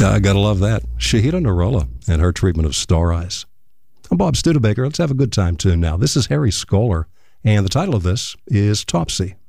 Gotta love that. Shahida Narola and her treatment of Star Eyes. I'm Bob Studebaker. Let's have a good time tune now. This is Harry Skoller, and the title of this is Topsy.